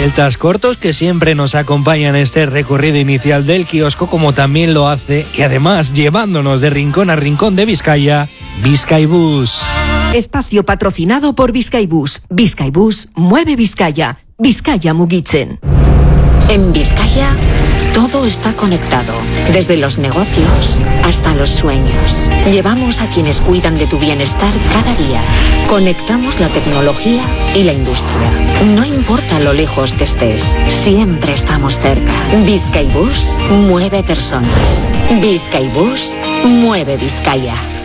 vueltas cortos que siempre nos acompañan en este recorrido inicial del kiosco, como también lo hace, y además llevándonos de rincón a rincón de Vizcaya, Bizkaibus. Espacio patrocinado por Bizkaibus. Bizkaibus mueve Vizcaya. Vizcaya Mugitzen. En Vizcaya, todo está conectado, desde los negocios hasta los sueños. Llevamos a quienes cuidan de tu bienestar cada día. Conectamos la tecnología y la industria. No importa lo lejos que estés, siempre estamos cerca. Bizkaibus mueve personas. Bizkaibus mueve Vizcaya.